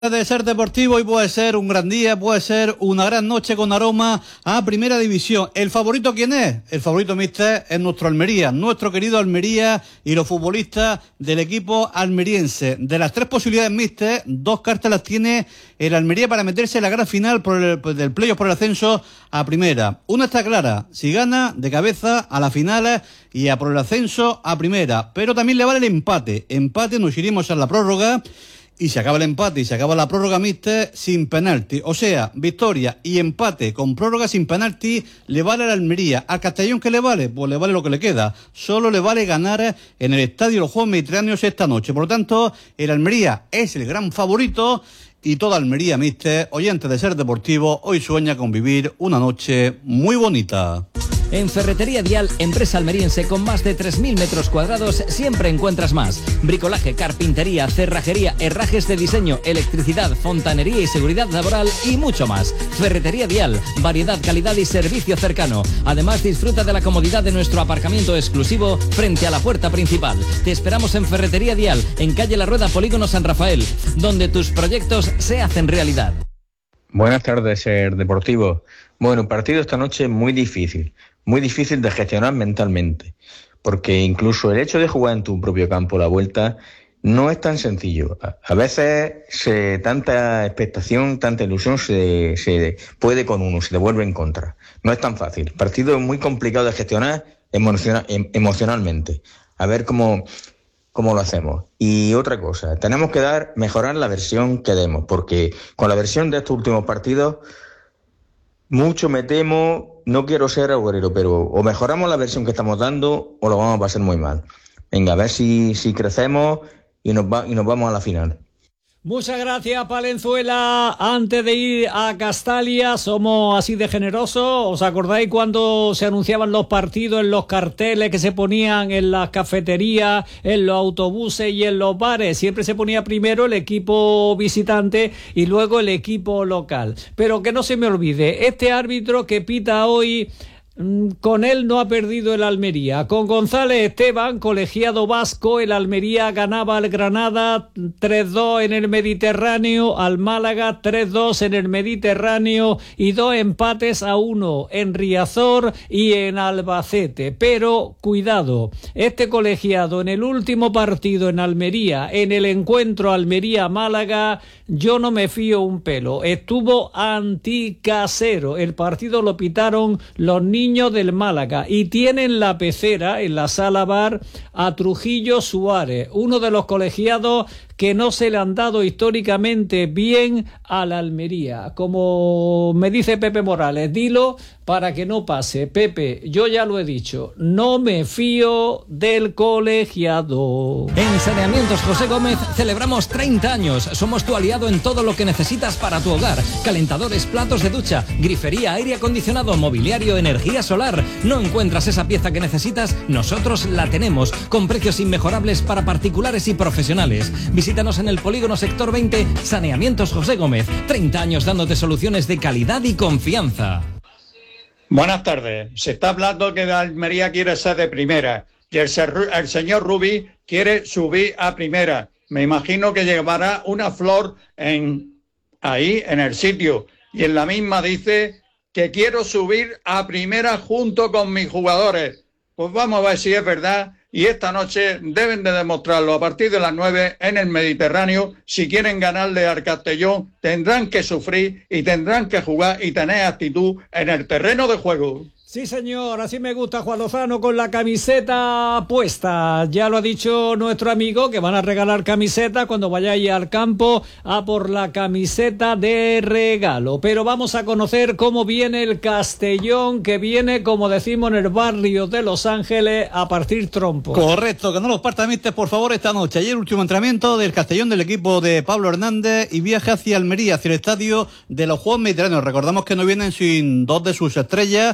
De ser deportivo y puede ser un gran día, puede ser una gran noche con aroma a Primera División. ¿El favorito quién es? El favorito, mister, es nuestro Almería, nuestro querido Almería y los futbolistas del equipo almeriense. De las tres posibilidades, mister, dos cartas las tiene el Almería para meterse en la gran final del playoff por el ascenso a Primera. Una está clara, si gana de cabeza a la final y a por el ascenso a Primera, pero también le vale el empate. Empate, nos iremos a la prórroga. Y se acaba el empate y se acaba la prórroga, mister, sin penalti. O sea, victoria y empate con prórroga sin penalti le vale a la Almería. ¿Al Castellón qué le vale? Pues le vale lo que le queda. Solo le vale ganar en el Estadio de los Juegos Mediterráneos esta noche. Por lo tanto, el Almería es el gran favorito y toda Almería, mister, oyente de Ser Deportivo, hoy sueña con vivir una noche muy bonita. En Ferretería Dial, empresa almeriense con más de 3.000 metros cuadrados, siempre encuentras más. Bricolaje, carpintería, cerrajería, herrajes de diseño, electricidad, fontanería y seguridad laboral y mucho más. Ferretería Dial, variedad, calidad y servicio cercano. Además, disfruta de la comodidad de nuestro aparcamiento exclusivo frente a la puerta principal. Te esperamos en Ferretería Dial, en calle La Rueda, Polígono San Rafael, donde tus proyectos se hacen realidad. Buenas tardes, Ser Deportivo. Bueno, partido esta noche muy difícil de gestionar mentalmente, porque incluso el hecho de jugar en tu propio campo la vuelta no es tan sencillo. A veces tanta expectación, tanta ilusión se puede con uno, se devuelve en contra. No es tan fácil. El partido es muy complicado de gestionar emocionalmente. A ver cómo lo hacemos. Y otra cosa, tenemos que mejorar la versión que demos, porque con la versión de estos últimos partidos, mucho me temo, no quiero ser agorero, pero o mejoramos la versión que estamos dando o lo vamos a pasar muy mal. Venga, a ver si crecemos y nos vamos a la final. Muchas gracias, Palenzuela. Antes de ir a Castalia, somos así de generosos. ¿Os acordáis cuando se anunciaban los partidos en los carteles que se ponían en las cafeterías, en los autobuses y en los bares? Siempre se ponía primero el equipo visitante y luego el equipo local. Pero que no se me olvide, este árbitro que pita hoy, con él no ha perdido el Almería. Con González Esteban, colegiado vasco, el Almería ganaba al Granada 3-2 en el Mediterráneo, al Málaga 3-2 en el Mediterráneo y 2 empates a 1 en Riazor y en Albacete. Pero cuidado, este colegiado en el último partido en Almería, en el encuentro Almería-Málaga, yo no me fío un pelo. Estuvo anticasero. El partido lo pitaron los niños del Málaga y tienen la pecera en la sala bar a Trujillo Suárez, uno de los colegiados que no se le han dado históricamente bien a la Almería. Como me dice Pepe Morales, dilo para que no pase. Pepe, yo ya lo he dicho, no me fío del colegiado. En Saneamientos José Gómez celebramos 30 años. Somos tu aliado en todo lo que necesitas para tu hogar. Calentadores, platos de ducha, grifería, aire acondicionado, mobiliario, energía solar. ¿No encuentras esa pieza que necesitas? Nosotros la tenemos, con precios inmejorables para particulares y profesionales. Visítanos en el Polígono Sector 20, Saneamientos José Gómez. 30 años dándote soluciones de calidad y confianza. Buenas tardes. Se está hablando que Almería quiere ser de primera y el señor Rubí quiere subir a primera. Me imagino que llevará una flor ahí en el sitio y en la misma dice que quiero subir a primera junto con mis jugadores. Pues vamos a ver si es verdad y esta noche deben de demostrarlo a partir de las 9 en el Mediterráneo. Si quieren ganarle al Castellón, tendrán que sufrir y tendrán que jugar y tener actitud en el terreno de juego. Sí, señor, así me gusta Juan Lozano con la camiseta puesta. Ya lo ha dicho nuestro amigo que van a regalar camiseta cuando vayáis al campo a por la camiseta de regalo. Pero vamos a conocer cómo viene el Castellón, que viene, como decimos, en el barrio de Los Ángeles a partir trompo. Correcto, que no los parta, mister, por favor, esta noche. Ayer último entrenamiento del Castellón del equipo de Pablo Hernández y viaje hacia Almería, hacia el estadio de los Juegos Mediterráneos. Recordamos que no vienen sin dos de sus estrellas por el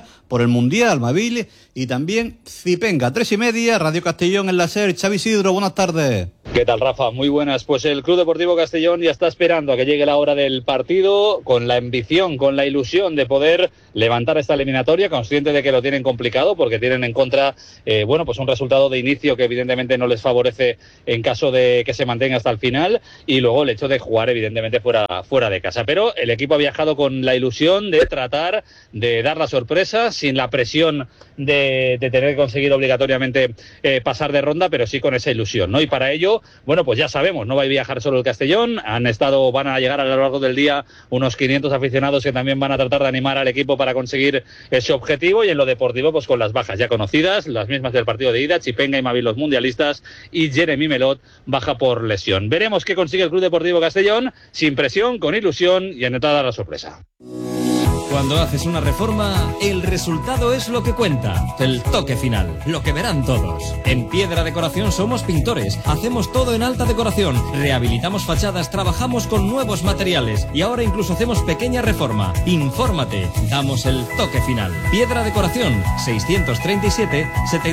el Mundial, Mavil y también Zipenga. 3:30, Radio Castellón en la SER. Xavi Isidro, buenas tardes. ¿Qué tal, Rafa? Muy buenas. Pues el Club Deportivo Castellón ya está esperando a que llegue la hora del partido, con la ambición, con la ilusión de poder levantar esta eliminatoria, consciente de que lo tienen complicado porque tienen en contra, pues un resultado de inicio que evidentemente no les favorece en caso de que se mantenga hasta el final, y luego el hecho de jugar evidentemente fuera de casa. Pero el equipo ha viajado con la ilusión de tratar de dar la sorpresa sin la presión de tener que conseguir obligatoriamente pasar de ronda, pero sí con esa ilusión, ¿no? Y para ello, pues ya sabemos, no va a viajar solo el Castellón, van a llegar a lo largo del día unos 500 aficionados que también van a tratar de animar al equipo para conseguir ese objetivo, y en lo deportivo pues con las bajas ya conocidas, las mismas del partido de ida, Zipenga y Mavil los mundialistas, y Jeremy Melot baja por lesión. Veremos qué consigue el Club Deportivo Castellón, sin presión, con ilusión y en entrada a la sorpresa. Cuando haces una reforma, el resultado es lo que cuenta. El toque final, lo que verán todos. En Piedra Decoración somos pintores, hacemos todo en alta decoración, rehabilitamos fachadas, trabajamos con nuevos materiales y ahora incluso hacemos pequeña reforma. Infórmate, damos el toque final. Piedra Decoración, 637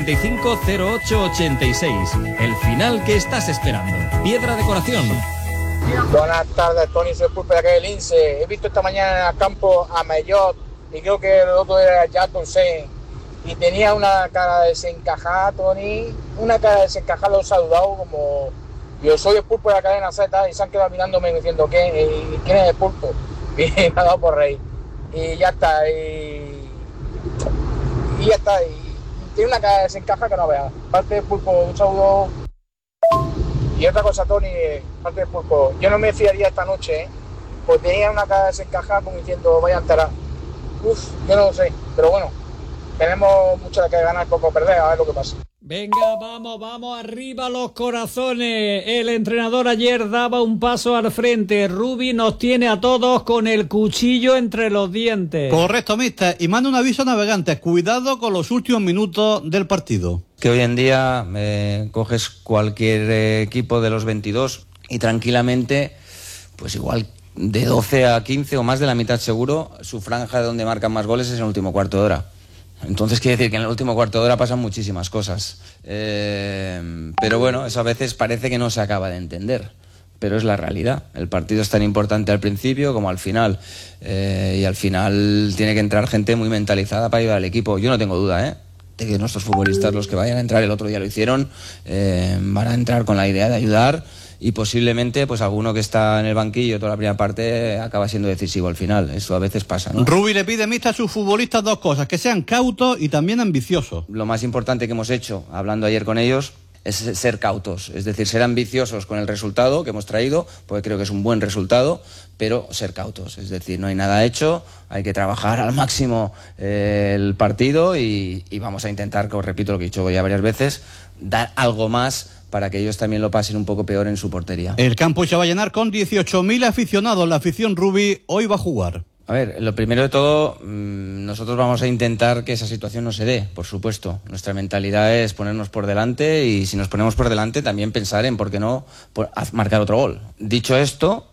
750886. El final que estás esperando. Piedra Decoración. Buenas tardes, Tony, soy Pulpe de acá del Lince. He visto esta mañana en el campo a Mellot y creo que el otro era Jackson y tenía una cara desencajada, Tony, una cara desencajada. Lo he saludado como yo soy el Pulpo de la cadena Z, y se han quedado mirándome diciendo ¿quién es el Pulpo? Y me ha dado por reír y ya está, y ya está, y tiene una cara desencajada que no veas. Parte del Pulpo, un saludo. Y otra cosa, Tony, parte del Pulpo, yo no me fiaría esta noche, pues tenía una cara desencajada como diciendo vaya a enterar. Yo no lo sé, pero bueno, tenemos mucho de que ganar, poco perder, a ver lo que pasa. Venga, vamos arriba los corazones. El entrenador ayer daba un paso al frente. Rubi nos tiene a todos con el cuchillo entre los dientes. Correcto, mister. Y manda un aviso a navegantes. Cuidado con los últimos minutos del partido. Que hoy en día coges cualquier equipo de los 22 y tranquilamente, pues igual de 12 a 15 o más de la mitad seguro, su franja de donde marcan más goles es en el último cuarto de hora. Entonces quiere decir que en el último cuarto de hora pasan muchísimas cosas. Pero bueno, eso a veces parece que no se acaba de entender. Pero es la realidad. El partido es tan importante al principio como al final. Y al final tiene que entrar gente muy mentalizada para ayudar al equipo. Yo no tengo duda, de que nuestros futbolistas, los que vayan a entrar, el otro día lo hicieron, van a entrar con la idea de ayudar. Y posiblemente pues alguno que está en el banquillo toda la primera parte acaba siendo decisivo al final. Eso a veces pasa, ¿no? Rubi le pide, mister, a sus futbolistas dos cosas: que sean cautos y también ambiciosos. Lo más importante que hemos hecho, hablando ayer con ellos, es ser cautos, es decir, ser ambiciosos con el resultado que hemos traído, porque creo que es un buen resultado, pero ser cautos, es decir, no hay nada hecho, hay que trabajar al máximo el partido y vamos a intentar, como repito lo que he dicho ya varias veces, dar algo más para que ellos también lo pasen un poco peor en su portería. El campo se va a llenar con 18.000 aficionados. La afición Rubi hoy va a jugar. A ver, lo primero de todo, nosotros vamos a intentar que esa situación no se dé, por supuesto. Nuestra mentalidad es ponernos por delante y si nos ponemos por delante también pensar en por qué no marcar otro gol. Dicho esto,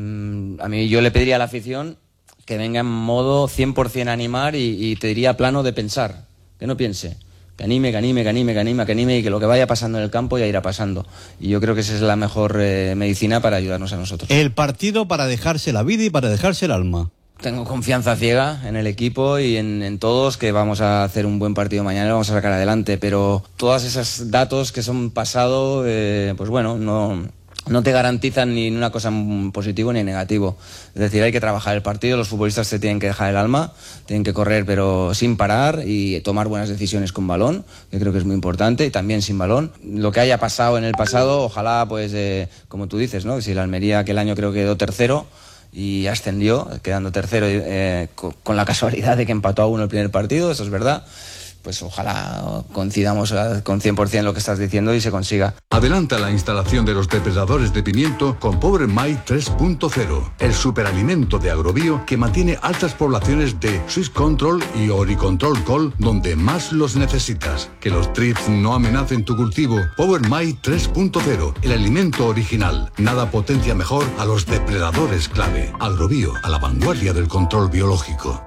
a mí yo le pediría a la afición que venga en modo 100% a animar y te diría plano de pensar, que no piense. Que anime y que lo que vaya pasando en el campo ya irá pasando. Y yo creo que esa es la mejor medicina para ayudarnos a nosotros. El partido para dejarse la vida y para dejarse el alma. Tengo confianza ciega en el equipo y en todos que vamos a hacer un buen partido mañana y lo vamos a sacar adelante, pero todos esos datos que son pasado, pues bueno, no te garantizan ni una cosa positivo ni negativo. Es decir, hay que trabajar el partido, los futbolistas se tienen que dejar el alma, tienen que correr pero sin parar y tomar buenas decisiones con balón, que creo que es muy importante, y también sin balón. Lo que haya pasado en el pasado, ojalá, pues, como tú dices, ¿no? Si la Almería aquel año creo que quedó tercero y ascendió, quedando tercero con la casualidad de que empató a 1 el primer partido, eso es verdad. Pues ojalá coincidamos con 100% lo que estás diciendo y se consiga. Adelanta la instalación de los depredadores de pimiento con Power My 3.0, el superalimento de Agrobio que mantiene altas poblaciones de Swiss Control y Oricontrol Col donde más los necesitas. Que los trips no amenacen tu cultivo. Power My 3.0, el alimento original. Nada potencia mejor a los depredadores clave. Agrobio, a la vanguardia del control biológico.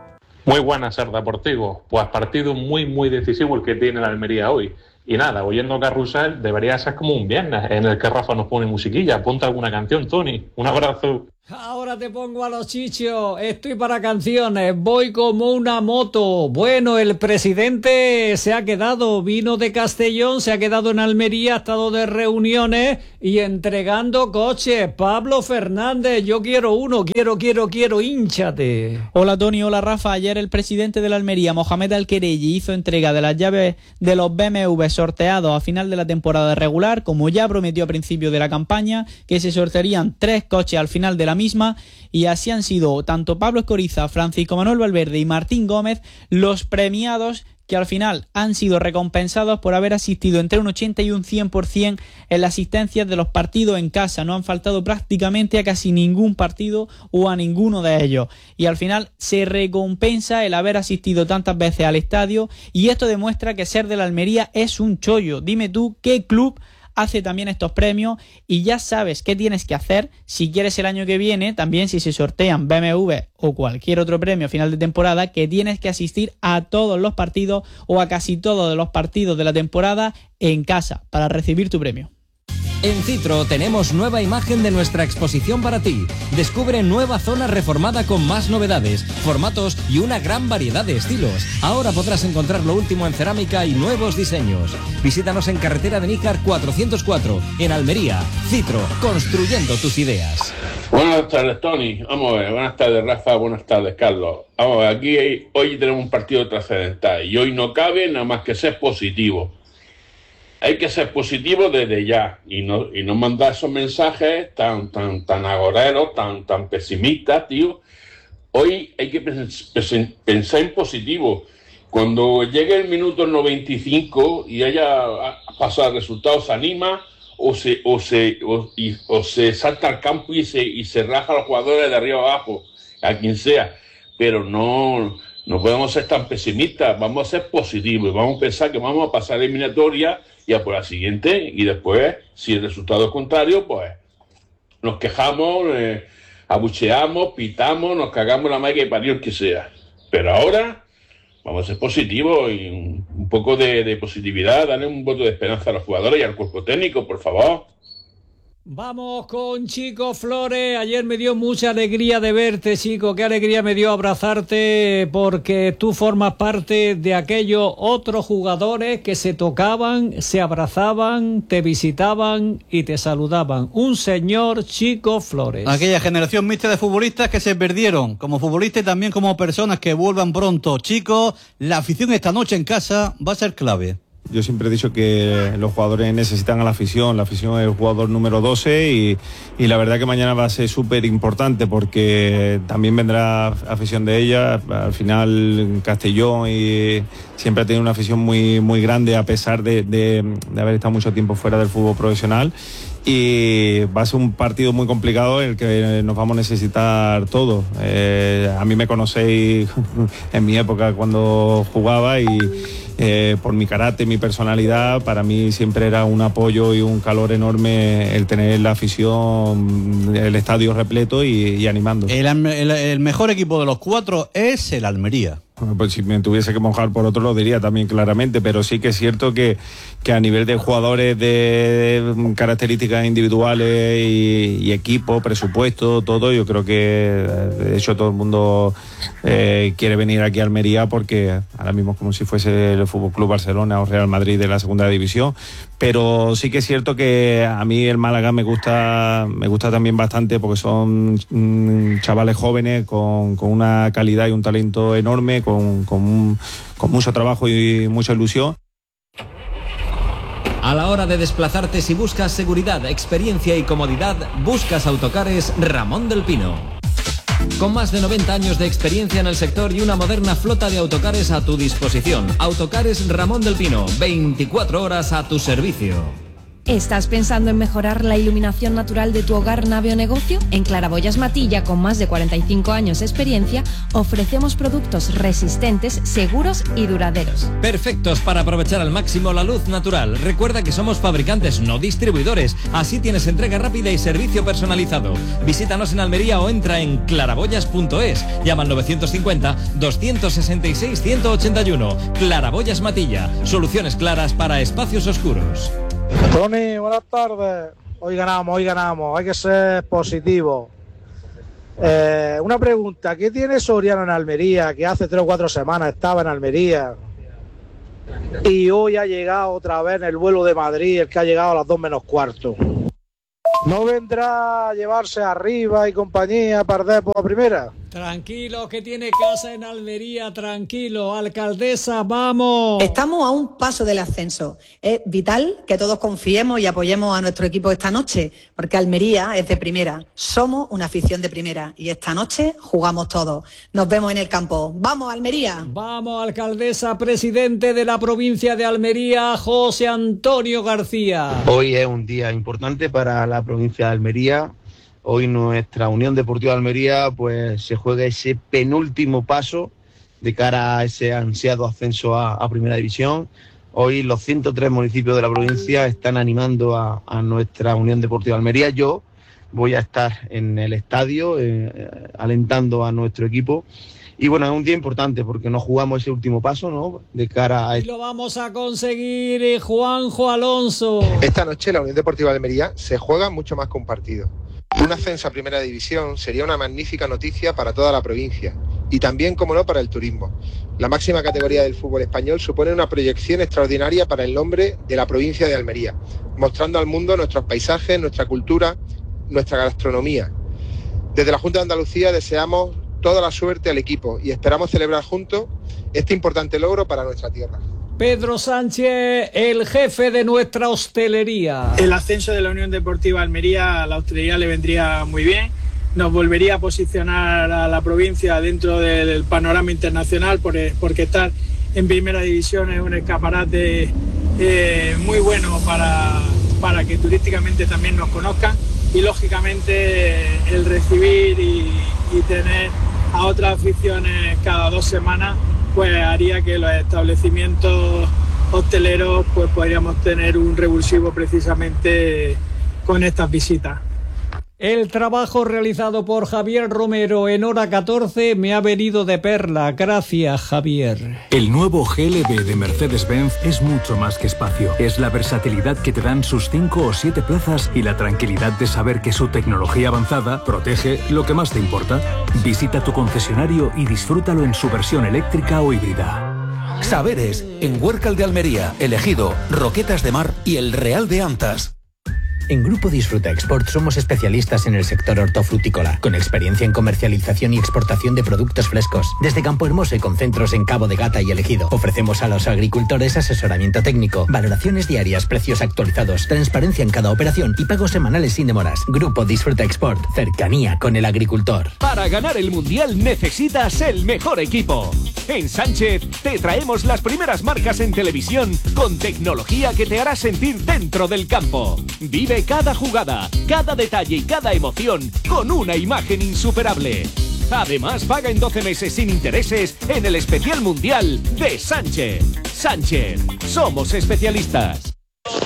Muy buenas, Ser Deportivo. Pues partido muy decisivo el que tiene la Almería hoy. Y nada, oyendo Carrusel debería ser como un viernes en el que Rafa nos pone musiquilla. Ponte alguna canción, Tony. Un abrazo. Ahora te pongo a los chichos, estoy para canciones, voy como una moto. Bueno, el presidente se ha quedado, vino de Castellón, se ha quedado en Almería, ha estado de reuniones y entregando coches. Pablo Fernández, yo quiero uno, quiero, hínchate. Hola Tony, hola Rafa. Ayer el presidente de la Almería, Mohamed Al-Quereyi, hizo entrega de las llaves de los BMW sorteados a final de la temporada regular, como ya prometió a principio de la campaña, que se sortearían 3 coches al final de la misma, y así han sido tanto Pablo Escoriza, Francisco Manuel Valverde y Martín Gómez los premiados, que al final han sido recompensados por haber asistido entre un 80 y un 100% en las asistencias de los partidos en casa. No han faltado prácticamente a casi ningún partido o a ninguno de ellos, y al final se recompensa el haber asistido tantas veces al estadio, y esto demuestra que ser de la Almería es un chollo. Dime tú qué club hace también estos premios, y ya sabes qué tienes que hacer si quieres el año que viene, también si se sortean BMW o cualquier otro premio a final de temporada, que tienes que asistir a todos los partidos o a casi todos los partidos de la temporada en casa para recibir tu premio. En Citro tenemos nueva imagen de nuestra exposición para ti. Descubre nueva zona reformada con más novedades, formatos y una gran variedad de estilos. Ahora podrás encontrar lo último en cerámica y nuevos diseños. Visítanos en carretera de Níjar 404, en Almería. Citro, construyendo tus ideas. Buenas tardes, Tony. Vamos a ver. Buenas tardes, Rafa. Buenas tardes, Carlos. Vamos a ver. Aquí hoy tenemos un partido trascendental y hoy no cabe nada más que ser positivo. Hay que ser positivo desde ya y no mandar esos mensajes tan agoreros, tan pesimistas, tío. Hoy hay que pensar en positivo. Cuando llegue el minuto 95 y haya pasado el resultado, se anima o se salta al campo y se raja a los jugadores de arriba abajo, a quien sea. Pero no podemos ser tan pesimistas, vamos a ser positivos y vamos a pensar que vamos a pasar la eliminatoria y a por la siguiente, y después, si el resultado es contrario, pues nos quejamos, abucheamos, pitamos, nos cagamos la madre que parió el que sea. Pero ahora vamos a ser positivos y un poco de positividad, darle un voto de esperanza a los jugadores y al cuerpo técnico, por favor. Vamos con Chico Flores. Ayer me dio mucha alegría de verte, Chico. Qué alegría me dio abrazarte, porque tú formas parte de aquellos otros jugadores que se tocaban, se abrazaban, te visitaban y te saludaban. Un señor Chico Flores. Aquella generación mixta de futbolistas que se perdieron como futbolistas y también como personas que vuelvan pronto. Chicos, la afición esta noche en casa va a ser clave. Yo siempre he dicho que los jugadores necesitan a la afición es el jugador número 12 y la verdad que mañana va a ser súper importante porque también vendrá afición de ella. Al final Castellón y siempre ha tenido una afición muy grande a pesar de haber estado mucho tiempo fuera del fútbol profesional, y va a ser un partido muy complicado en el que nos vamos a necesitar todos. A mí me conocéis en mi época cuando jugaba y por mi carácter, mi personalidad, para mí siempre era un apoyo y un calor enorme el tener la afición, el estadio repleto y animando. El mejor equipo de los 4 es el Almería. Pues si me tuviese que mojar por otro lo diría también claramente, pero sí que es cierto que a nivel de jugadores de características individuales y equipo, presupuesto, todo, yo creo que de hecho todo el mundo quiere venir aquí a Almería porque ahora mismo es como si fuese el FC Barcelona o Real Madrid de la segunda división, pero sí que es cierto que a mí el Málaga me gusta también bastante porque son chavales jóvenes con una calidad y un talento enorme, con mucho trabajo y mucha ilusión. A la hora de desplazarte, si buscas seguridad, experiencia y comodidad, buscas Autocares Ramón del Pino. Con más de 90 años de experiencia en el sector y una moderna flota de autocares a tu disposición. Autocares Ramón del Pino, 24 horas a tu servicio. ¿Estás pensando en mejorar la iluminación natural de tu hogar, nave o negocio? En Claraboyas Matilla, con más de 45 años de experiencia, ofrecemos productos resistentes, seguros y duraderos. Perfectos para aprovechar al máximo la luz natural. Recuerda que somos fabricantes, no distribuidores. Así tienes entrega rápida y servicio personalizado. Visítanos en Almería o entra en claraboyas.es. Llama al 950-266-181. Claraboyas Matilla. Soluciones claras para espacios oscuros. Tony, buenas tardes. Hoy ganamos, hay que ser positivo. Una pregunta, ¿qué tiene Soriano en Almería? Que hace 3 o 4 semanas estaba en Almería y hoy ha llegado otra vez en el vuelo de Madrid, el que ha llegado a las 2 menos cuarto. ¿No vendrá a llevarse arriba y compañía para perder por la primera? Tranquilo, que tiene casa en Almería, tranquilo. Alcaldesa, vamos. Estamos a un paso del ascenso. Es vital que todos confiemos y apoyemos a nuestro equipo esta noche, porque Almería es de primera. Somos una afición de primera y esta noche jugamos todos. Nos vemos en el campo. ¡Vamos, Almería! Vamos, alcaldesa, presidente de la provincia de Almería, José Antonio García. Hoy es un día importante para la provincia de Almería. Hoy nuestra Unión Deportiva de Almería pues se juega ese penúltimo paso de cara a ese ansiado ascenso a Primera División. Hoy los 103 municipios de la provincia están animando a nuestra Unión Deportiva de Almería. Yo voy a estar en el estadio alentando a nuestro equipo. Y bueno, es un día importante porque nos jugamos ese último paso, ¿no? De cara a... Y lo vamos a conseguir, Juanjo Alonso. Esta noche la Unión Deportiva de Almería se juega mucho más que un partido. Un ascenso a Primera División sería una magnífica noticia para toda la provincia y también, como no, para el turismo. La máxima categoría del fútbol español supone una proyección extraordinaria para el nombre de la provincia de Almería, mostrando al mundo nuestros paisajes, nuestra cultura, nuestra gastronomía. Desde la Junta de Andalucía deseamos toda la suerte al equipo y esperamos celebrar juntos este importante logro para nuestra tierra. Pedro Sánchez, el jefe de nuestra hostelería. El ascenso de la Unión Deportiva Almería a la hostelería le vendría muy bien. Nos volvería a posicionar a la provincia dentro del panorama internacional porque estar en Primera División es un escaparate muy bueno para que turísticamente también nos conozcan y lógicamente el recibir y tener a otras aficiones cada 2 semanas pues haría que los establecimientos hosteleros pues podríamos tener un revulsivo precisamente con estas visitas. El trabajo realizado por Javier Romero en hora 14 me ha venido de perla. Gracias, Javier. El nuevo GLB de Mercedes-Benz es mucho más que espacio. Es la versatilidad que te dan sus 5 o 7 plazas y la tranquilidad de saber que su tecnología avanzada protege lo que más te importa. Visita tu concesionario y disfrútalo en su versión eléctrica o híbrida. Saberes, en Huércal de Almería, El Ejido, Roquetas de Mar y El Real de Antas. En Grupo Disfruta Export somos especialistas en el sector hortofrutícola, con experiencia en comercialización y exportación de productos frescos. Desde Campo Hermoso y con centros en Cabo de Gata y El Ejido, ofrecemos a los agricultores asesoramiento técnico, valoraciones diarias, precios actualizados, transparencia en cada operación y pagos semanales sin demoras. Grupo Disfruta Export, cercanía con el agricultor. Para ganar el Mundial necesitas el mejor equipo. En Sánchez te traemos las primeras marcas en televisión con tecnología que te hará sentir dentro del campo. Vive cada jugada, cada detalle y cada emoción con una imagen insuperable. Además, paga en 12 meses sin intereses en el especial mundial de Sánchez. Sánchez, somos especialistas.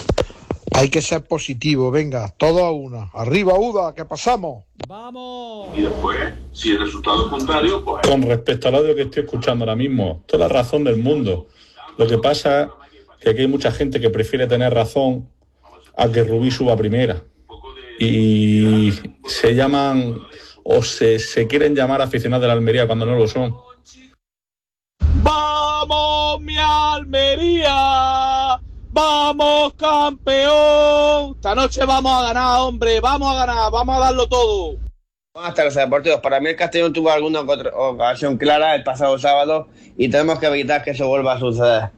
Hay que ser positivo, venga, todo a una. Arriba, UDA, que pasamos. ¡Vamos! Y después, si el resultado es contrario, pues... Con respecto al audio que estoy escuchando ahora mismo, toda la razón del mundo. Lo que pasa es que aquí hay mucha gente que prefiere tener razón a que Rubí suba a primera. Y se llaman, o se quieren llamar aficionados de la Almería cuando no lo son. ¡Vamos, mi Almería! ¡Vamos, campeón! Esta noche vamos a ganar, hombre, vamos a ganar, vamos a darlo todo. Buenas tardes, deportivos. Para mí el Castellón tuvo alguna ocasión clara el pasado sábado y tenemos que evitar que eso vuelva a suceder.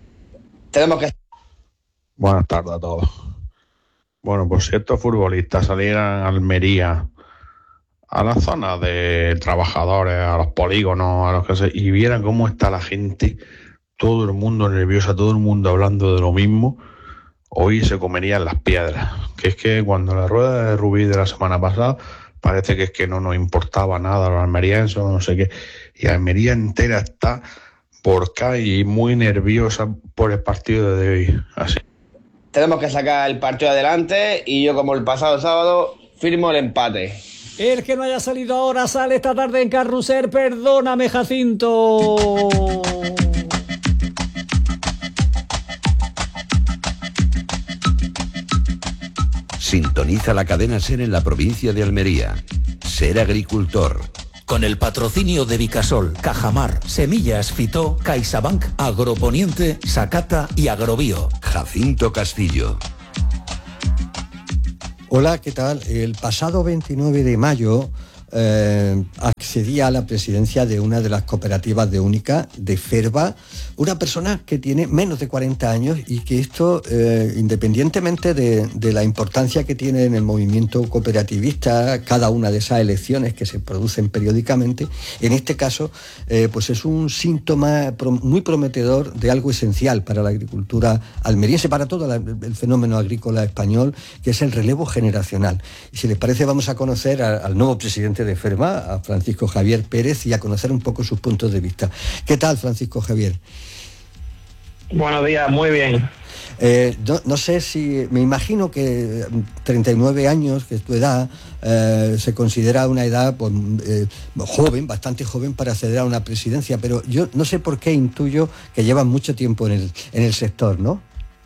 Buenas tardes a todos. Bueno, pues si estos futbolistas salieran a Almería, a la zona de trabajadores, a los polígonos, a los que y vieran cómo está la gente, todo el mundo nerviosa, todo el mundo hablando de lo mismo, hoy se comerían las piedras. Que es que cuando la rueda de Rubí de la semana pasada parece que es que no nos importaba nada a los almerienses o no sé qué, y Almería entera está porca y muy nerviosa por el partido de hoy. Así. Tenemos que sacar el partido adelante y yo, como el pasado sábado, firmo el empate. El que no haya salido ahora sale esta tarde en Carrusel. Perdóname, Jacinto. Sintoniza la cadena SER en la provincia de Almería. Ser agricultor. Con el patrocinio de Vicasol, Cajamar, Semillas Fitó, CaixaBank, Agroponiente, Sacata y Agrobio. Jacinto Castillo. Hola, ¿qué tal? El pasado 29 de mayo accedí a la presidencia de una de las cooperativas de Única, de Ferva, una persona que tiene menos de 40 años y que esto, independientemente de la importancia que tiene en el movimiento cooperativista cada una de esas elecciones que se producen periódicamente, en este caso, pues es un síntoma muy prometedor de algo esencial para la agricultura almeriense, para todo el fenómeno agrícola español, que es el relevo generacional. Y si les parece, vamos a conocer al nuevo presidente de Ferva, a Francisco Javier Pérez, y a conocer un poco sus puntos de vista. ¿Qué tal, Francisco Javier? Buenos días, muy bien. No sé si... Me imagino que 39 años, que es tu edad, se considera una edad pues, joven, bastante joven para acceder a una presidencia, pero yo no sé por qué intuyo que llevas mucho tiempo en el sector, ¿no?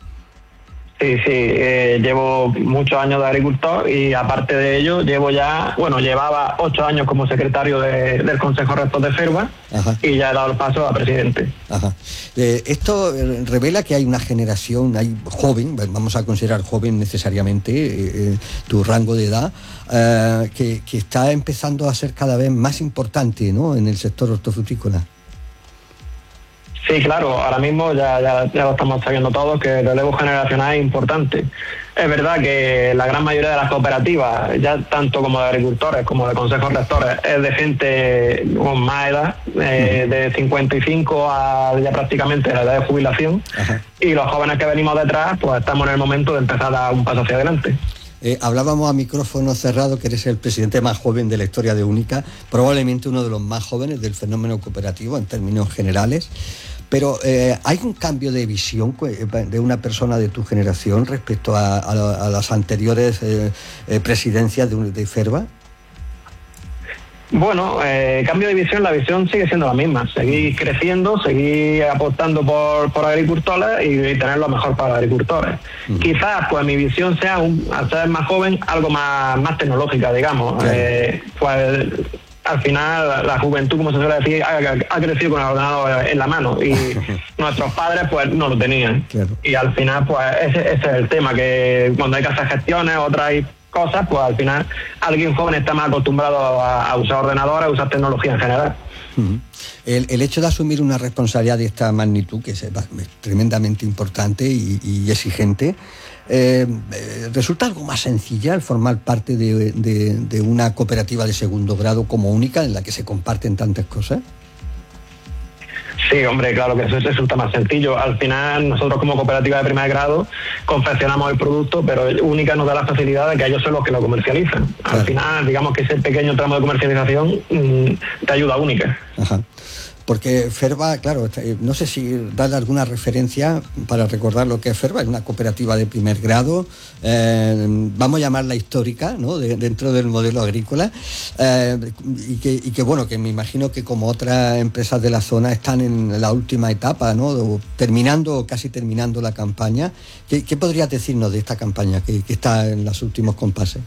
Sí, llevo muchos años de agricultor y aparte de ello llevaba 8 años como secretario del Consejo Rector de Ferva. Ajá. Y ya he dado el paso a presidente. Ajá. Esto revela que hay una generación, hay joven, vamos a considerar joven necesariamente tu rango de edad, que está empezando a ser cada vez más importante, ¿no?, en el sector hortofrutícola. Sí, claro, ahora mismo ya lo estamos sabiendo todos, que el relevo generacional es importante. Es verdad que la gran mayoría de las cooperativas, ya tanto como de agricultores como de consejos rectores, es de gente con más edad, de 55 a ya prácticamente la edad de jubilación. Ajá. Y los jóvenes que venimos detrás, pues estamos en el momento de empezar a dar un paso hacia adelante. Hablábamos a micrófono cerrado que eres el presidente más joven de la historia de Única, probablemente uno de los más jóvenes del fenómeno cooperativo en términos generales. Pero ¿hay un cambio de visión de una persona de tu generación respecto a las anteriores presidencias de Ferva? Bueno, cambio de visión, la visión sigue siendo la misma. Seguir creciendo, seguir apostando por agricultores y tener lo mejor para los agricultores. Quizás pues mi visión sea, al ser más joven, algo más tecnológica, digamos. Claro. Al final la juventud, como se suele decir, ha crecido con el ordenador en la mano y nuestros padres pues no lo tenían. Claro. Y al final pues ese es el tema, que cuando hay que hacer gestiones, otras cosas, pues al final alguien joven está más acostumbrado a usar ordenadores, a usar tecnología en general. El hecho de asumir una responsabilidad de esta magnitud, que es tremendamente importante y exigente, ¿resulta algo más sencilla el formar parte de una cooperativa de segundo grado como Única, en la que se comparten tantas cosas? Sí, hombre, claro que eso resulta más sencillo. Al final, nosotros como cooperativa de primer grado confeccionamos el producto, pero Única nos da la facilidad de que ellos son los que lo comercializan. Claro. Al final, digamos que ese pequeño tramo de comercialización te ayuda a Única. Ajá. Porque Ferva, claro, no sé si darle alguna referencia para recordar lo que es Ferva, es una cooperativa de primer grado, vamos a llamarla histórica, ¿no?, dentro del modelo agrícola, y que bueno, que me imagino que como otras empresas de la zona están en la última etapa, ¿no?, casi terminando la campaña. ¿Qué podrías decirnos de esta campaña que está en los últimos compases?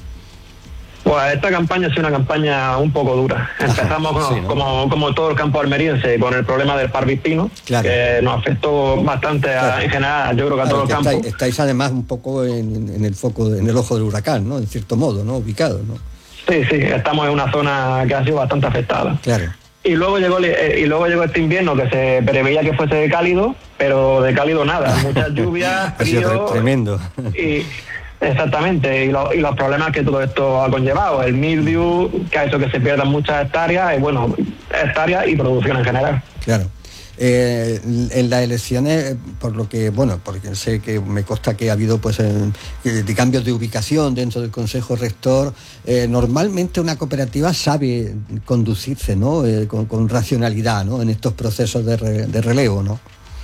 Pues esta campaña ha sido una campaña un poco dura. Empezamos como todo el campo almeriense con el problema del parvispino, claro, que nos afectó bastante en general, yo creo que a todo el campo. Estáis además un poco en el foco, en el ojo del huracán, ¿no?, en cierto modo, ¿no?, ubicados, ¿no? Sí, estamos en una zona que ha sido bastante afectada. Claro. Y luego llegó este invierno que se preveía que fuese cálido, pero de cálido nada, muchas lluvias, frío. Tremendo. Exactamente, y los problemas que todo esto ha conllevado, el mildew, que ha hecho que se pierdan muchas hectáreas y producción en general. Claro. En las elecciones, por lo que, bueno, porque sé que me consta que ha habido pues de cambios de ubicación dentro del Consejo Rector, normalmente una cooperativa sabe conducirse, ¿no? Con racionalidad, ¿no? En estos procesos de relevo, ¿no?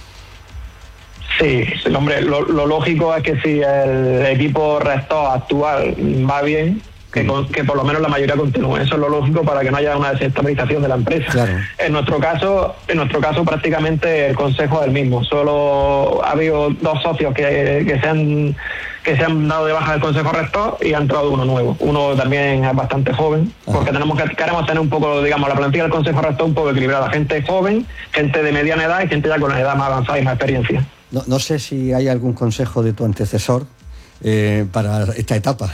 Sí, hombre, lo lógico es que si el equipo rector actual va bien, que por lo menos la mayoría continúe. Eso es lo lógico para que no haya una desestabilización de la empresa. Claro. En nuestro caso prácticamente el consejo es el mismo. Solo ha habido 2 socios que se han dado de baja del consejo rector y ha entrado uno nuevo. Uno también es bastante joven, porque queremos tener un poco, digamos, la plantilla del consejo rector un poco equilibrada. Gente joven, gente de mediana edad y gente ya con una edad más avanzada y más experiencia. No sé si hay algún consejo de tu antecesor para esta etapa.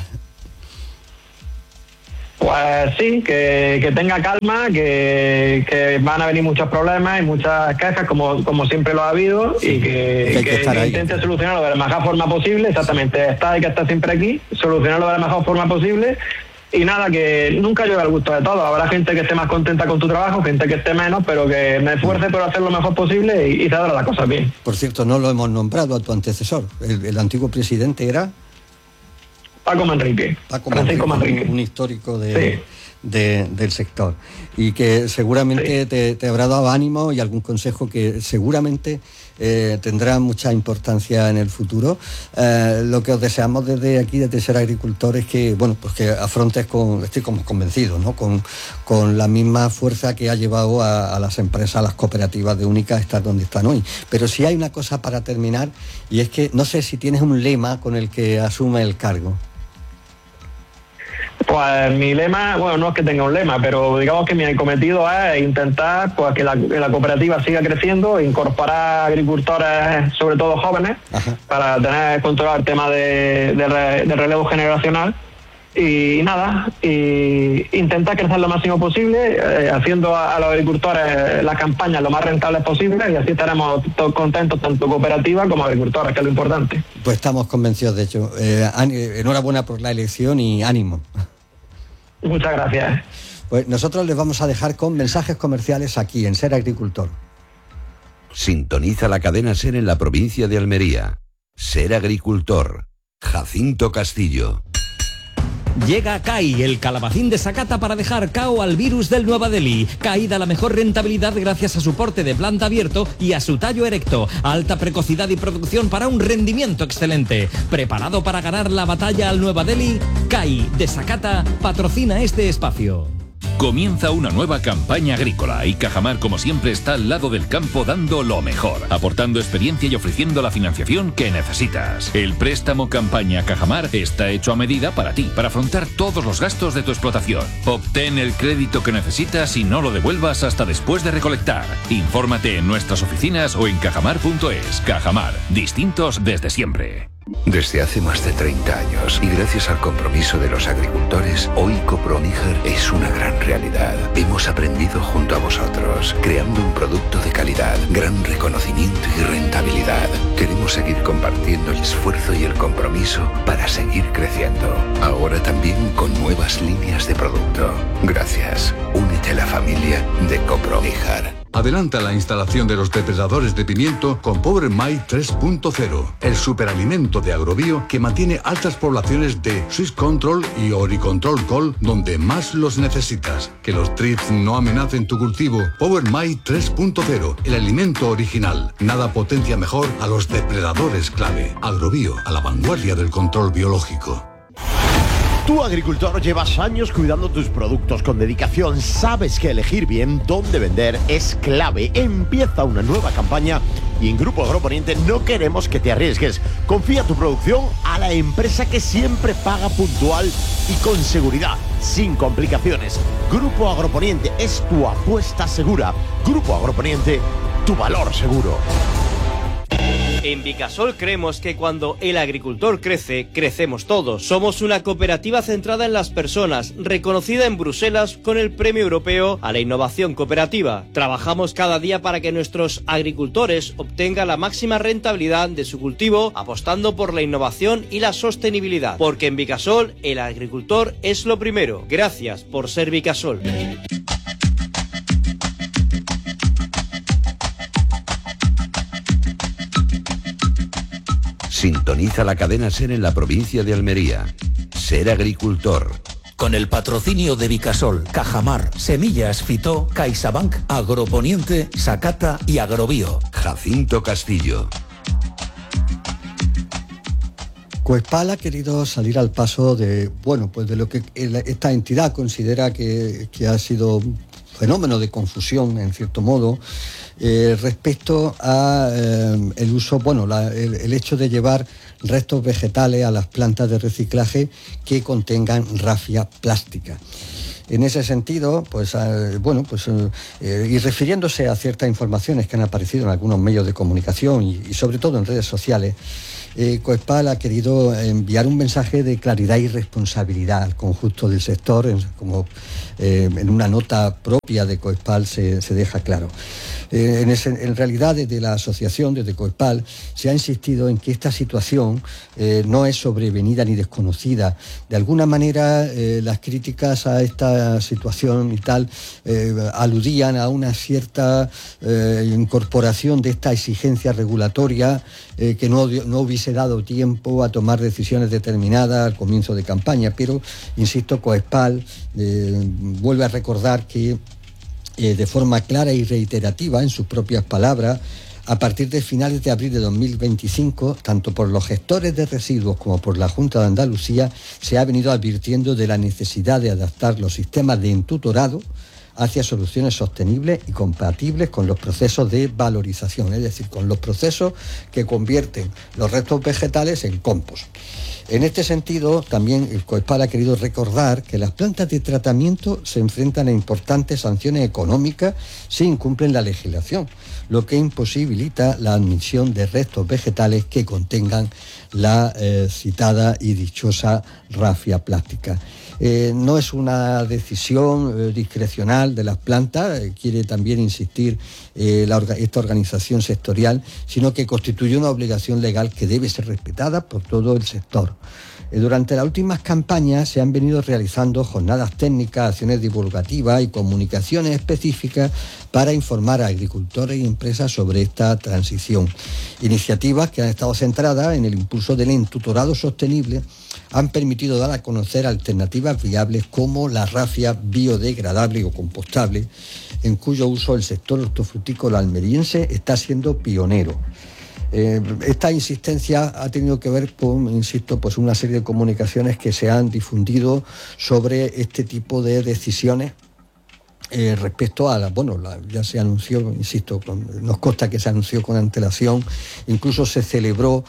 Pues sí, que tenga calma, que van a venir muchos problemas y muchas quejas, como siempre lo ha habido, sí, y que intente solucionarlo de la mejor forma posible. Exactamente, hay que estar siempre aquí, solucionarlo de la mejor forma posible. Y nada, que nunca llueve al gusto de todos. Habrá gente que esté más contenta con tu trabajo, gente que esté menos, pero que me esfuerce por hacer lo mejor posible y se hagan las cosas bien. Por cierto, no lo hemos nombrado a tu antecesor. El antiguo presidente era... Paco Manrique. Francisco Manrique. Un histórico del sector. Y que seguramente te habrá dado ánimo y algún consejo que seguramente tendrá mucha importancia en el futuro. Lo que os deseamos desde aquí, desde Ser Agricultor, es que, bueno, pues que afrontes estoy como convencido, ¿no? Con la misma fuerza que ha llevado a las empresas, a las cooperativas de Única a estar donde están hoy. Pero sí hay una cosa para terminar, y es que no sé si tienes un lema con el que asume el cargo. Pues mi lema, bueno, no es que tenga un lema, pero digamos que mi cometido es intentar pues que la cooperativa siga creciendo, incorporar agricultores, sobre todo jóvenes, para controlar el tema de relevo generacional y nada, y intentar crecer lo máximo posible, haciendo a los agricultores las campañas lo más rentables posible, y así estaremos todos contentos, tanto cooperativa como agricultores, que es lo importante. Pues estamos convencidos, de hecho. Enhorabuena por la elección y ánimo. Muchas gracias. Pues nosotros les vamos a dejar con mensajes comerciales aquí en Ser Agricultor. Sintoniza la cadena Ser en la provincia de Almería. Ser Agricultor. Jacinto Castillo. Llega CAI, el calabacín de Sakata para dejar cao al virus del Nueva Delhi. CAI da la mejor rentabilidad gracias a su porte de planta abierto y a su tallo erecto. Alta precocidad y producción para un rendimiento excelente. ¿Preparado para ganar la batalla al Nueva Delhi? CAI de Sakata patrocina este espacio. Comienza una nueva campaña agrícola y Cajamar, como siempre, está al lado del campo dando lo mejor, aportando experiencia y ofreciendo la financiación que necesitas. El préstamo campaña Cajamar está hecho a medida para ti, para afrontar todos los gastos de tu explotación. Obtén el crédito que necesitas y no lo devuelvas hasta después de recolectar. Infórmate en nuestras oficinas o en cajamar.es. Cajamar, distintos desde siempre. Desde hace más de 30 años y gracias al compromiso de los agricultores, hoy Coproníger es una gran realidad. Hemos aprendido junto a vosotros, creando un producto de calidad, gran reconocimiento y rentabilidad. Queremos seguir compartiendo el esfuerzo y el compromiso para seguir creciendo. Ahora también con nuevas líneas de producto. Gracias. Únete a la familia de Coproníger. Adelanta la instalación de los depredadores de pimiento con Power My 3.0, el superalimento de Agrobio que mantiene altas poblaciones de Swiss Control y Oricontrol Col donde más los necesitas. Que los trips no amenacen tu cultivo. Power My 3.0, el alimento original. Nada potencia mejor a los depredadores clave. Agrobio, a la vanguardia del control biológico. Tú, agricultor, llevas años cuidando tus productos con dedicación. Sabes que elegir bien dónde vender es clave. Empieza una nueva campaña y en Grupo Agroponiente no queremos que te arriesgues. Confía tu producción a la empresa que siempre paga puntual y con seguridad, sin complicaciones. Grupo Agroponiente es tu apuesta segura. Grupo Agroponiente, tu valor seguro. En Vicasol creemos que cuando el agricultor crece, crecemos todos. Somos una cooperativa centrada en las personas, reconocida en Bruselas con el Premio Europeo a la Innovación Cooperativa. Trabajamos cada día para que nuestros agricultores obtengan la máxima rentabilidad de su cultivo, apostando por la innovación y la sostenibilidad. Porque en Vicasol, el agricultor es lo primero. Gracias por ser Vicasol. Sintoniza la cadena SER en la provincia de Almería. Ser agricultor. Con el patrocinio de Vicasol, Cajamar, Semillas Fitó, CaixaBank, Agroponiente, Sakata y Agrobio. Jacinto Castillo. Coespal ha querido salir al paso de, de lo que esta entidad considera que ha sido un fenómeno de confusión, en cierto modo, respecto a el uso, el hecho de llevar restos vegetales a las plantas de reciclaje que contengan rafia plástica. En ese sentido, y refiriéndose a ciertas informaciones que han aparecido en algunos medios de comunicación y sobre todo en redes sociales, Coespal ha querido enviar un mensaje de claridad y responsabilidad al conjunto del sector, en una nota propia de Coespal se deja claro. En realidad, desde la asociación, desde Coespal, se ha insistido en que esta situación no es sobrevenida ni desconocida. De alguna manera, las críticas a esta situación y tal aludían a una cierta incorporación de esta exigencia regulatoria que no hubiese dado tiempo a tomar decisiones determinadas al comienzo de campaña. Pero, insisto, Coespal vuelve a recordar que de forma clara y reiterativa, en sus propias palabras, a partir de finales de abril de 2025, tanto por los gestores de residuos como por la Junta de Andalucía, se ha venido advirtiendo de la necesidad de adaptar los sistemas de entutorado hacia soluciones sostenibles y compatibles con los procesos de valorización, es decir, con los procesos que convierten los restos vegetales en compost. En este sentido, también el Coespal ha querido recordar que las plantas de tratamiento se enfrentan a importantes sanciones económicas si incumplen la legislación, lo que imposibilita la admisión de restos vegetales que contengan la citada y dichosa rafia plástica. No es una decisión discrecional de las plantas, quiere también insistir esta organización sectorial, sino que constituye una obligación legal que debe ser respetada por todo el sector. Durante las últimas campañas se han venido realizando jornadas técnicas, acciones divulgativas y comunicaciones específicas para informar a agricultores y empresas sobre esta transición. Iniciativas que han estado centradas en el impulso del entutorado sostenible han permitido dar a conocer alternativas viables como la rafia biodegradable o compostable, en cuyo uso el sector hortofrutícola almeriense está siendo pionero. Esta insistencia ha tenido que ver con, una serie de comunicaciones que se han difundido sobre este tipo de decisiones respecto a ya se anunció, nos consta que se anunció con antelación, incluso se celebró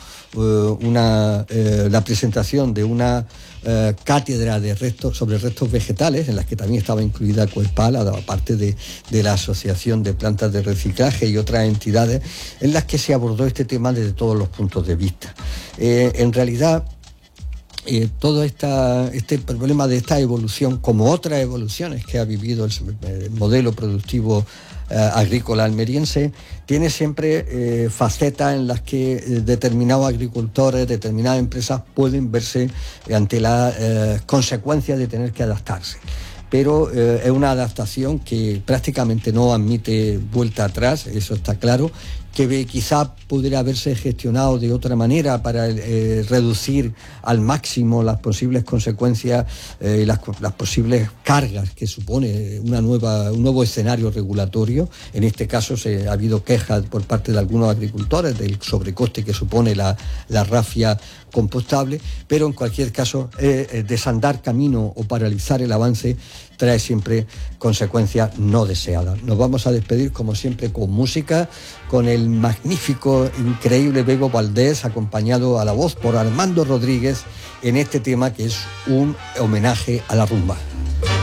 la presentación de una cátedra sobre restos vegetales, en las que también estaba incluida Coespal, aparte de la Asociación de Plantas de Reciclaje y otras entidades, en las que se abordó este tema desde todos los puntos de vista. En realidad, todo este problema de esta evolución, como otras evoluciones que ha vivido el modelo productivo agrícola almeriense, tiene siempre facetas en las que determinados agricultores, determinadas empresas pueden verse ante las consecuencias de tener que adaptarse. Pero es una adaptación que prácticamente no admite vuelta atrás, eso está claro, que quizá pudiera haberse gestionado de otra manera para reducir al máximo las posibles consecuencias y las posibles cargas que supone un nuevo escenario regulatorio. En este caso ha habido quejas por parte de algunos agricultores del sobrecoste que supone la rafia compostable, pero en cualquier caso desandar camino o paralizar el avance trae siempre consecuencias no deseadas. Nos vamos a despedir como siempre con música, con el magnífico, increíble Bebo Valdés, acompañado a la voz por Armando Rodríguez en este tema que es un homenaje a la rumba.